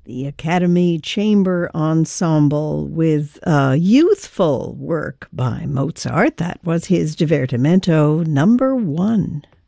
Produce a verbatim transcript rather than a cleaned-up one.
the Academy Chamber Ensemble with a youthful work by Mozart. That was his Divertimento number one.